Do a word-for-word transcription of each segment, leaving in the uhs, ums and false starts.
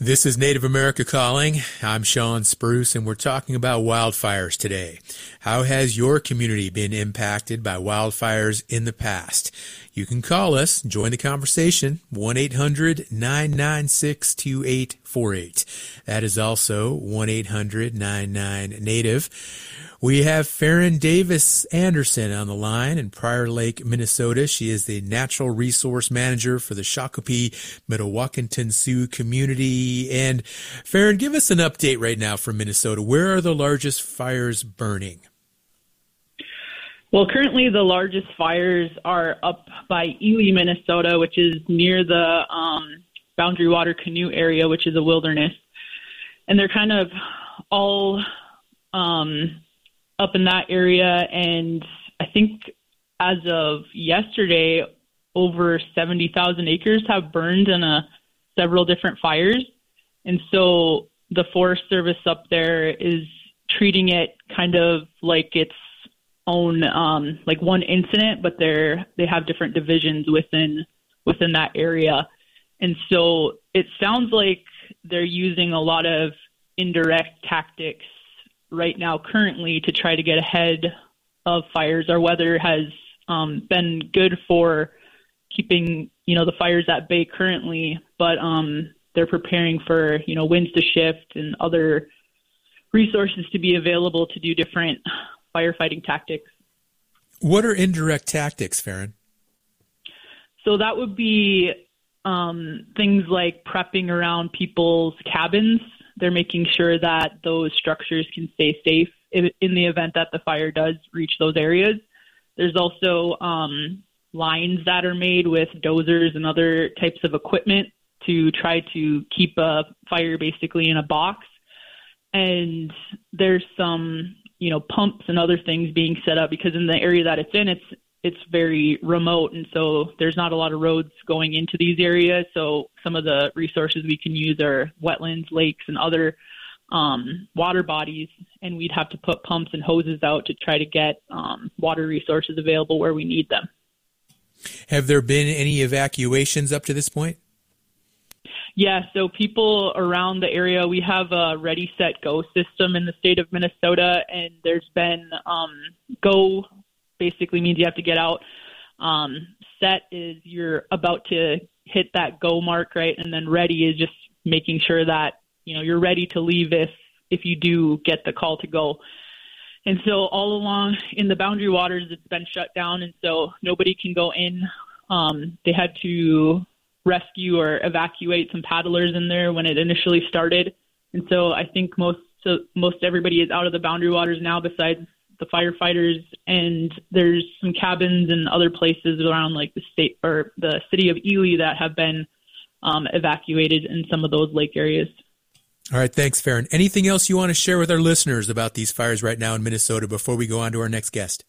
This is Native America Calling. I'm Sean Spruce, and we're talking about wildfires today. How has your community been impacted by wildfires in the past? You can call us, join the conversation, one eight hundred nine nine six two eight four eight. That is also one eight hundred nine nine Native. We have Farron Davis Anderson on the line in Prior Lake, Minnesota. She is the Natural Resource Manager for the Shakopee Mdewakanton Sioux community. And Farron, give us an update right now from Minnesota. Where are the largest fires burning? Well, currently the largest fires are up by Ely, Minnesota, which is near the um, Boundary Water Canoe area, which is a wilderness. And they're kind of all um, up in that area. And I think as of yesterday, over seventy thousand acres have burned in a, several different fires. And so the Forest Service up there is treating it kind of like it's own um, like one incident, but they're they have different divisions within within that area. And so it sounds like they're using a lot of indirect tactics right now currently to try to get ahead of fires. Our weather has um, been good for keeping, you know, the fires at bay currently, but um, they're preparing for, you know, winds to shift and other resources to be available to do different firefighting tactics. What are indirect tactics, Farron? So that would be um, things like prepping around people's cabins. They're making sure that those structures can stay safe in, in the event that the fire does reach those areas. There's also um, lines that are made with dozers and other types of equipment to try to keep a fire basically in a box. And there's some, you know, pumps and other things being set up because in the area that it's in, it's it's very remote. And so there's not a lot of roads going into these areas. So some of the resources we can use are wetlands, lakes, and other um, water bodies. And we'd have to put pumps and hoses out to try to get um, water resources available where we need them. Have there been any evacuations up to this point? Yeah, so people around the area, we have a Ready, Set, Go system in the state of Minnesota, and there's been um, Go basically means you have to get out. Um, set is you're about to hit that Go mark, right? And then Ready is just making sure that, you know, you're ready to leave if, if you do get the call to go. And so all along in the Boundary Waters, it's been shut down, and so nobody can go in. Um, they had to rescue or evacuate some paddlers in there when it initially started. And so I think most so most everybody is out of the Boundary Waters now besides the firefighters, and there's some cabins and other places around like the state or the city of Ely that have been um, evacuated in some of those lake areas. All right. Thanks, Farron. Anything else you want to share with our listeners about these fires right now in Minnesota before we go on to our next guest?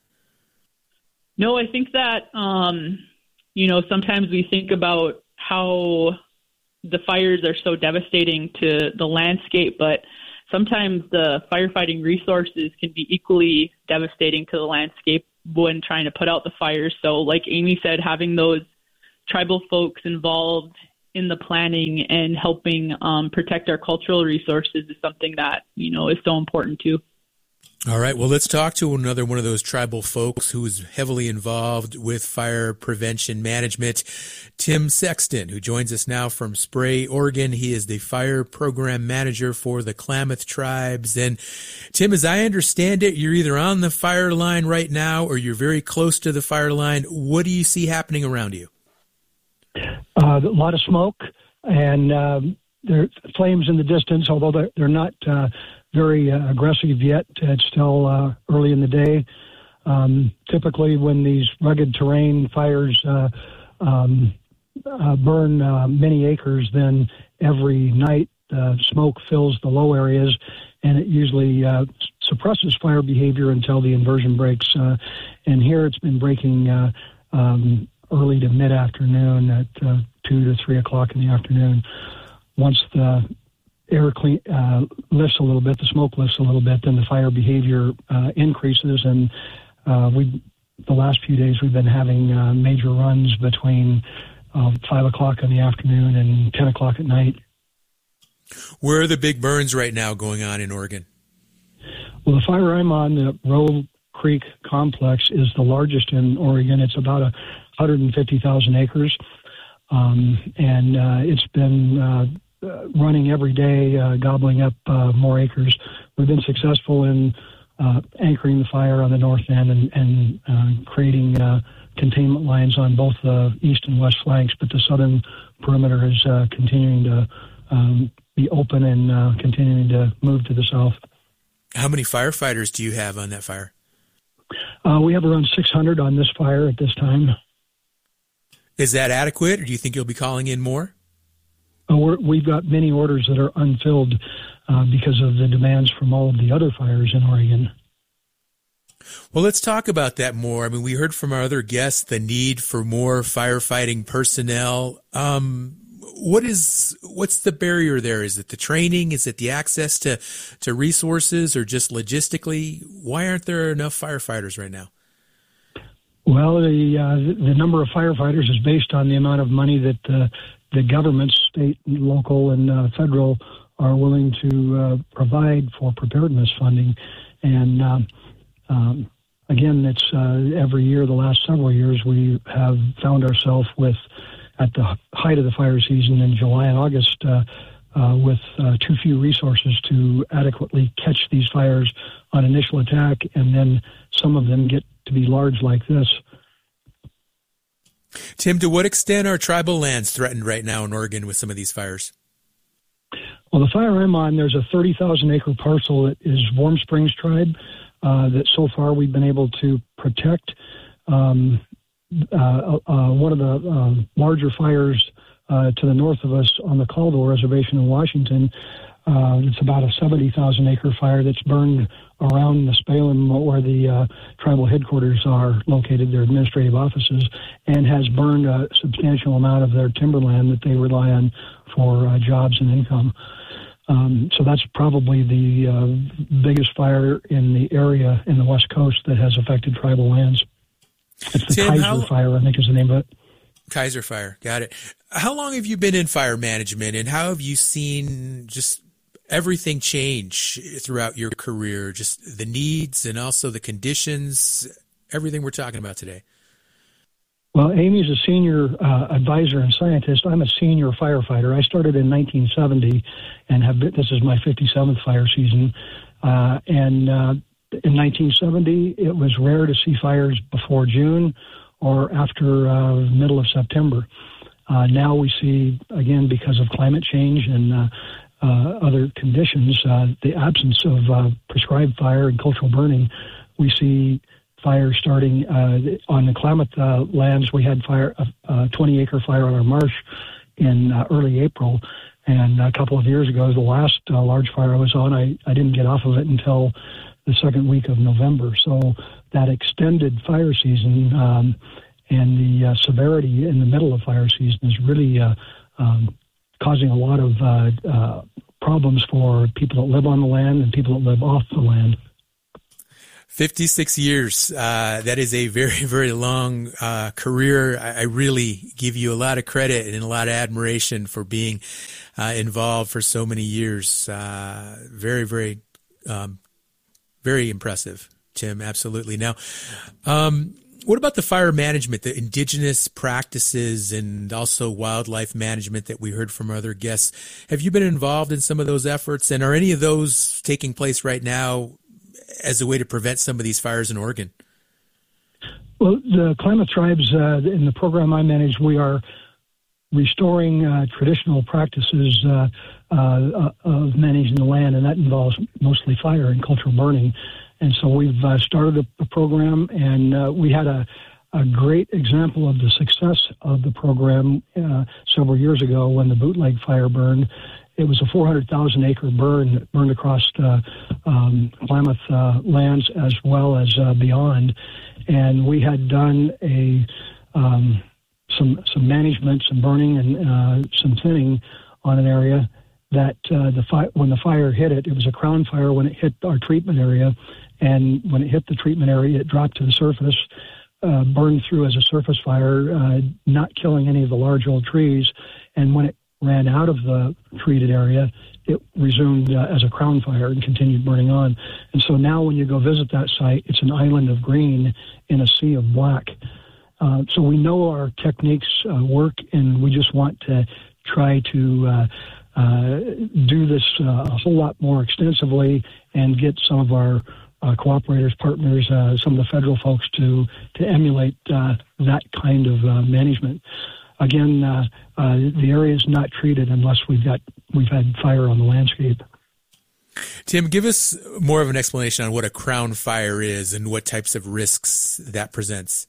No, I think that, um, you know, sometimes we think about how the fires are so devastating to the landscape, but sometimes the firefighting resources can be equally devastating to the landscape when trying to put out the fires. So like Amy said, having those tribal folks involved in the planning and helping um, protect our cultural resources is something that, you know, is so important too. All right. Well, let's talk to another one of those tribal folks who is heavily involved with fire prevention management, Tim Sexton, who joins us now from Spray, Oregon. He is the fire program manager for the Klamath tribes. And Tim, as I understand it, you're either on the fire line right now or you're very close to the fire line. What do you see happening around you? Uh, a lot of smoke and um, there are flames in the distance, although they're, they're not uh, very uh, aggressive yet. It's still uh, early in the day. Um, typically when these rugged terrain fires uh, um, uh, burn uh, many acres, then every night uh, smoke fills the low areas, and it usually uh, suppresses fire behavior until the inversion breaks. Uh, and here it's been breaking uh, um, early to mid-afternoon at uh, two to three o'clock in the afternoon. Once the air clean, uh, lifts a little bit, the smoke lifts a little bit, then the fire behavior uh, increases. And uh, we, the last few days, we've been having uh, major runs between uh, five o'clock in the afternoon and ten o'clock at night. Where are the big burns right now going on in Oregon? Well, the fire I'm on, the Roe Creek Complex, is the largest in Oregon. It's about one hundred fifty thousand acres, um, and uh, it's been uh, running every day, uh, gobbling up uh, more acres. We've been successful in uh, anchoring the fire on the north end and, and uh, creating uh, containment lines on both the east and west flanks, but the southern perimeter is uh, continuing to um, be open and uh, continuing to move to the south. How many firefighters do you have on that fire? Uh, we have around six hundred on this fire at this time. Is that adequate, or do you think you'll be calling in more? Uh, we're, we've got many orders that are unfilled uh, because of the demands from all of the other fires in Oregon. Well, let's talk about that more. I mean, we heard from our other guests the need for more firefighting personnel. Um, what is what's the barrier there? Is it the training? Is it the access to, to resources, or just logistically? Why aren't there enough firefighters right now? Well, the uh, the number of firefighters is based on the amount of money that uh, the governments, state, local, and uh, federal, are willing to uh, provide for preparedness funding. And um, um, again, it's uh, every year, the last several years, we have found ourselves with, at the height of the fire season in July and August, uh, uh, with uh, too few resources to adequately catch these fires on initial attack, and then some of them get to be large like this. Tim, to what extent are tribal lands threatened right now in Oregon with some of these fires? Well, the fire I'm on, there's a thirty thousand acre parcel that is Warm Springs Tribe uh, that so far we've been able to protect. Um, uh, uh, one of the uh, larger fires uh, to the north of us on the Caldwell Reservation in Washington, uh, it's about a seventy thousand acre fire that's burned around the Spalin, where the uh, tribal headquarters are located, their administrative offices, and has burned a substantial amount of their timberland that they rely on for uh, jobs and income. Um, so that's probably the uh, biggest fire in the area in the West Coast that has affected tribal lands. It's the Tim, Kaiser how... Fire, I think is the name of it. Kaiser Fire, got it. How long have you been in fire management, and how have you seen just everything change throughout your career, just the needs and also the conditions, everything we're talking about today? Well, Amy's a senior uh, advisor and scientist. I'm a senior firefighter. I started in nineteen seventy and have been, this is my fifty-seventh fire season. Uh, and uh, in nineteen seventy, it was rare to see fires before June or after uh, middle of September. Uh, now we see, again, because of climate change and uh, uh, other conditions, uh, the absence of uh, prescribed fire and cultural burning, we see fire starting uh, on the Klamath uh, lands. We had fire, a twenty acre fire on our marsh in uh, early April. And a couple of years ago, the last uh, large fire I was on, I, I didn't get off of it until the second week of November. So that extended fire season um, and the uh, severity in the middle of fire season is really uh, um, causing a lot of uh, uh, problems for people that live on the land and people that live off the land. fifty-six years. Uh, that is a very, very long uh, career. I, I really give you a lot of credit and a lot of admiration for being uh, involved for so many years. Uh, very, very, um, very impressive, Tim. Absolutely. Now, um, what about the fire management, the indigenous practices, and also wildlife management that we heard from other guests? Have you been involved in some of those efforts, and are any of those taking place right now as a way to prevent some of these fires in Oregon? Well, the Klamath tribes, uh, in the program I manage, we are restoring uh, traditional practices uh, uh, of managing the land, and that involves mostly fire and cultural burning. And so we've uh, started a, a program, and uh, we had a, a great example of the success of the program uh, several years ago when the Bootleg fire burned. It was a four hundred thousand acre burn that burned across uh, um, Klamath uh, lands as well as uh, beyond. And we had done a um, some some management, some burning, and uh, some thinning on an area that uh, the fi- when the fire hit it, it was a crown fire when it hit our treatment area. And when it hit the treatment area, it dropped to the surface, uh, burned through as a surface fire, uh, not killing any of the large old trees. And when it ran out of the treated area, it resumed uh, as a crown fire and continued burning on. And so now when you go visit that site, it's an island of green in a sea of black. Uh, so we know our techniques uh, work, and we just want to try to uh, uh, do this uh, a whole lot more extensively and get some of our uh, cooperators, partners, uh, some of the federal folks to to emulate uh, that kind of uh, management. Again, uh, uh, the area is not treated unless we've got we've had fire on the landscape. Tim, give us more of an explanation on what a crown fire is and what types of risks that presents.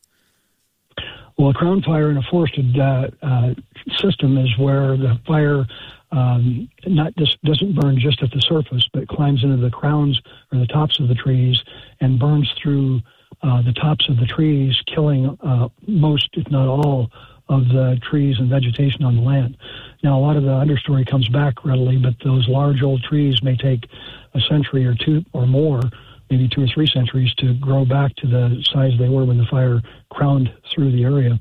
Well, a crown fire in a forested uh, uh, system is where the fire um, not just doesn't burn just at the surface, but climbs into the crowns or the tops of the trees and burns through uh, the tops of the trees, killing uh, most, if not all, of the trees and vegetation on the land. Now, a lot of the understory comes back readily, but those large old trees may take a century or two or more, maybe two or three centuries, to grow back to the size they were when the fire crowned through the area.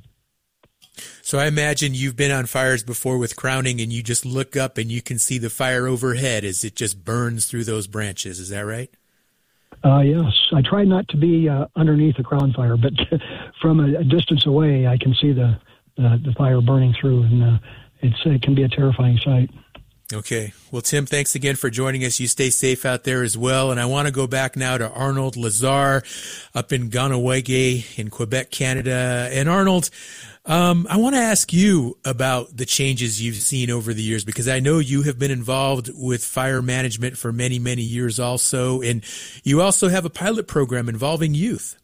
So I imagine you've been on fires before with crowning, and you just look up and you can see the fire overhead as it just burns through those branches. Is that right? Uh, yes. I try not to be uh, underneath a crown fire, but from a, a distance away, I can see the uh, the fire burning through, and uh, it's, it can be a terrifying sight. Okay. Well, Tim, thanks again for joining us. You stay safe out there as well. And I want to go back now to Arnold Lazar up in Kahnawake in Quebec, Canada. And Arnold, um, I want to ask you about the changes you've seen over the years, because I know you have been involved with fire management for many, many years also. And you also have a pilot program involving youth.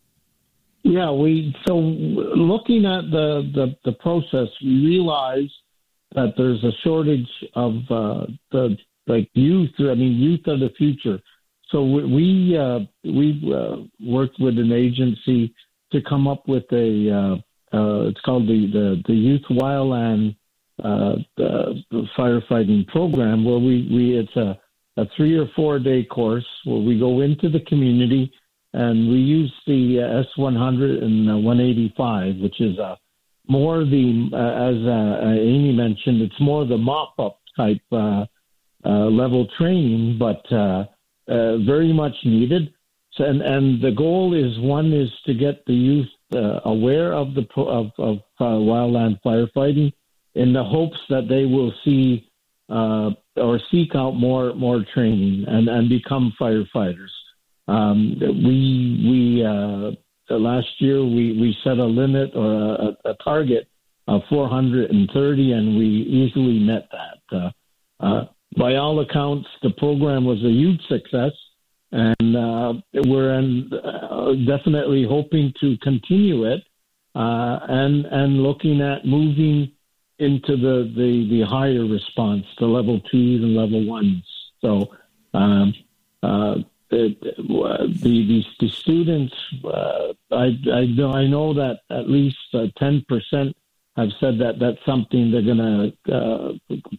Yeah, we so looking at the, the, the process, we realized that there's a shortage of uh, the like youth. I mean, youth are the future. So we uh, we uh, worked with an agency to come up with a uh, uh, it's called the the, the Youth Wildland uh, the, the firefighting program, where we, we it's a, a three or four day course where we go into the community and we use the S one hundred and one eighty-five, which is a more the, uh, as uh, Amy mentioned, it's more the mop-up type uh, uh, level training, but uh, uh, very much needed. So, and, and the goal is, one is to get the youth uh, aware of the pro- of, of uh, wildland firefighting, in the hopes that they will see uh, or seek out more more training and, and become firefighters. Um, we we. Uh, Last year, we, we set a limit or a, a target of four hundred thirty, and we easily met that. Uh, uh, by all accounts, the program was a huge success, and uh, we're in, uh, definitely hoping to continue it uh, and and looking at moving into the, the, the higher response, the level twos and level ones. So um, uh, It, uh, the, the the students, uh, I, I know I know that at least uh, ten percent have said that that's something they're going to uh,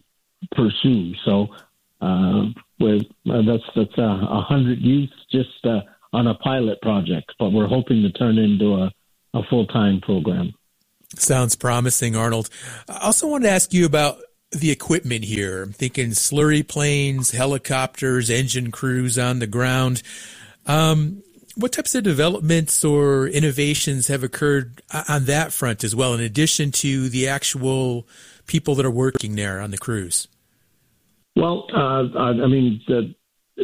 pursue. So uh, with uh, that's that's a uh, hundred youth just uh, on a pilot project, but we're hoping to turn into a, a full time program. Sounds promising, Arnold. I also wanted to ask you about the equipment here. I'm thinking slurry planes, helicopters, engine crews on the ground. Um, what types of developments or innovations have occurred on that front as well, in addition to the actual people that are working there on the crews? Well, uh, I mean, the,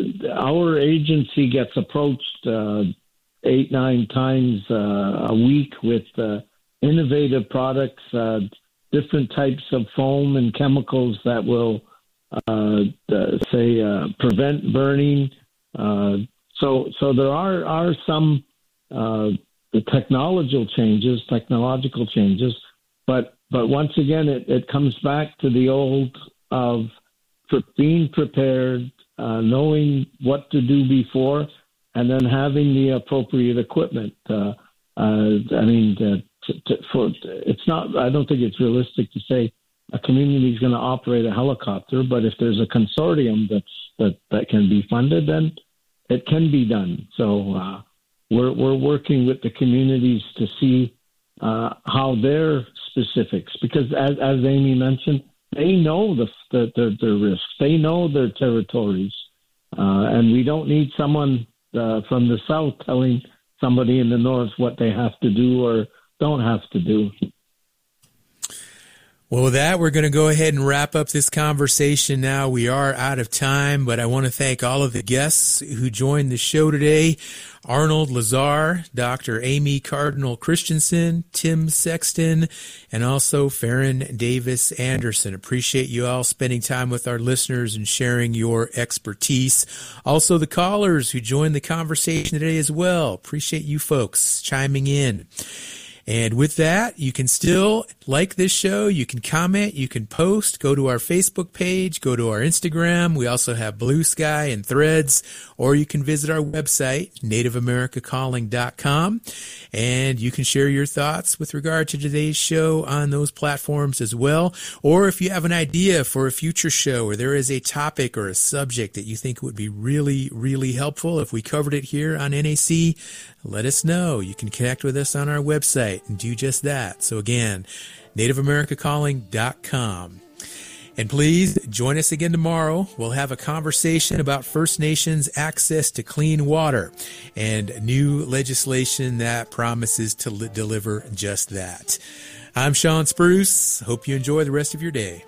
our agency gets approached uh, eight, nine times uh, a week with uh, innovative products, uh, different types of foam and chemicals that will, uh, uh, say, uh, prevent burning. Uh, so, so there are are some uh, the technological changes, technological changes, but but once again, it, it comes back to the old of being prepared, uh, knowing what to do before, and then having the appropriate equipment. Uh, uh, I mean. Uh, To, to, for, it's not. I don't think it's realistic to say a community is going to operate a helicopter, but if there's a consortium that's that, that can be funded, then it can be done. So uh, we're we're working with the communities to see uh, how their specifics, because as, as Amy mentioned, they know the, the, the, the risks. They know their territories. Uh, and we don't need someone uh, from the south telling somebody in the north what they have to do or don't have to do. Well, with that, we're going to go ahead and wrap up this conversation now. We are out of time, but I want to thank all of the guests who joined the show today. Arnold Lazar, Doctor Amy Cardinal Christensen, Tim Sexton, and also Farron Davis Anderson. Appreciate you all spending time with our listeners and sharing your expertise. Also, the callers who joined the conversation today as well. Appreciate you folks chiming in. And with that, you can still like this show. You can comment. You can post. Go to our Facebook page. Go to our Instagram. We also have Blue Sky and Threads. Or you can visit our website, native america calling dot com. And you can share your thoughts with regard to today's show on those platforms as well. Or if you have an idea for a future show or there is a topic or a subject that you think would be really, really helpful if we covered it here on N A C, let us know. You can connect with us on our website and do just that. So again, native america calling dot com. And please join us again tomorrow. We'll have a conversation about First Nations access to clean water and new legislation that promises to li- deliver just that. I'm Sean Spruce. Hope you enjoy the rest of your day.